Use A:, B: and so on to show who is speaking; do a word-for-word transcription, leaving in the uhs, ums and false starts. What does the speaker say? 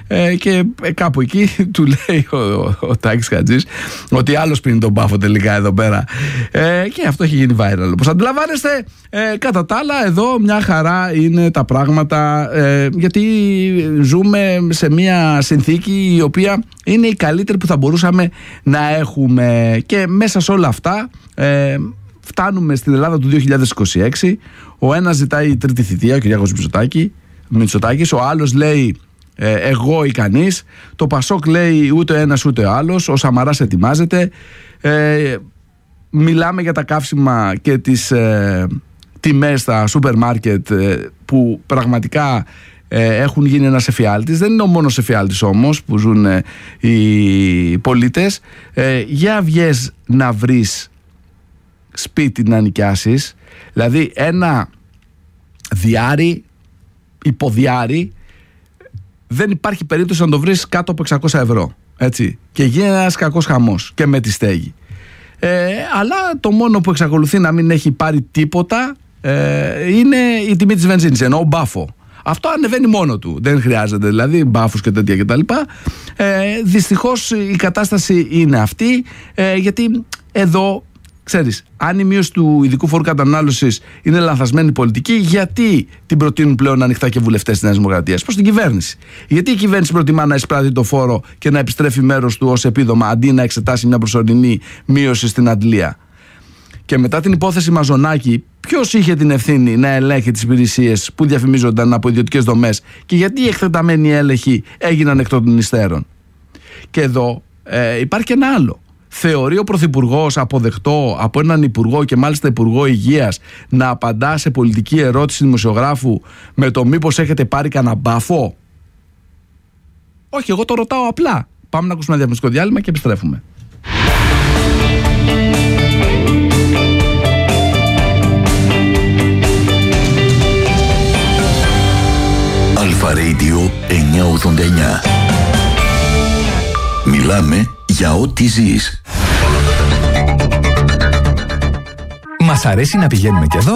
A: ε, και ε, κάπου εκεί του λέει ο, ο, ο Τάκης Χατζής ότι άλλος πίνει τον μπάφο τελικά εδώ πέρα, ε, και αυτό έχει γίνει viral, όπως αντιλαμβάνεστε. ε, κατά τα άλλα εδώ μια χαρά είναι τα πράγματα, ε, γιατί ζούμε σε μια συνθήκη η οποία είναι η καλύτερη που θα μπορούσαμε να έχουμε, και μέσα σε όλα αυτά ε, φτάνουμε στην Ελλάδα του δύο χιλιάδες είκοσι έξι. Ο ένας ζητάει η τρίτη θητεία, ο Κυριάκος Μητσοτάκης, ο άλλος λέει ε, εγώ ή κανείς. Το Πασόκ λέει ούτε ένας ούτε ο άλλος. Ο Σαμαράς ετοιμάζεται. ε, Μιλάμε για τα καύσιμα και τις ε, τιμές στα σούπερ μάρκετ, ε, που πραγματικά ε, έχουν γίνει ένας εφιάλτης. Δεν είναι ο μόνος εφιάλτης όμως που ζουν ε, οι πολίτες. ε, Για βγες να βρεις σπίτι να νοικιάσεις, δηλαδή ένα διάρρη, υποδιάρρη, δεν υπάρχει περίπτωση να το βρεις κάτω από εξακόσια ευρώ, έτσι, και γίνεται ένας κακός χαμός και με τη στέγη. ε, αλλά το μόνο που εξακολουθεί να μην έχει πάρει τίποτα ε, είναι η τιμή της βενζίνης, εννοώ μπάφο. Αυτό ανεβαίνει μόνο του, δεν χρειάζεται δηλαδή μπάφους και τέτοια κτλ. ε, Δυστυχώς η κατάσταση είναι αυτή, ε, γιατί εδώ, ξέρεις, αν η μείωση του ειδικού φόρου κατανάλωσης είναι λανθασμένη πολιτική, γιατί την προτείνουν πλέον ανοιχτά και βουλευτές της Νέας Δημοκρατίας? Προς την κυβέρνηση. Γιατί η κυβέρνηση προτιμά να εισπράττει το φόρο και να επιστρέφει μέρος του ως επίδομα, αντί να εξετάσει μια προσωρινή μείωση στην αντλία? Και μετά την υπόθεση Μαζονάκη, ποιος είχε την ευθύνη να ελέγχει τις υπηρεσίες που διαφημίζονταν από ιδιωτικές δομές, και γιατί οι εκτεταμένοι έλεγχοι έγιναν εκ των υστέρων? Και εδώ ε, υπάρχει και ένα άλλο. Θεωρεί ο Πρωθυπουργός αποδεκτό από έναν Υπουργό, και μάλιστα Υπουργό Υγείας, να απαντά σε πολιτική ερώτηση δημοσιογράφου με το μήπως έχετε πάρει κανένα μπάφο? Όχι, εγώ το ρωτάω απλά. Πάμε να ακούσουμε ένα διαφημιστικό διάλειμμα και επιστρέφουμε.
B: Αλφα Radio εννιακόσια ογδόντα εννιά. Μιλάμε για ό,τι ζεις.
C: Μας αρέσει να πηγαίνουμε και εδώ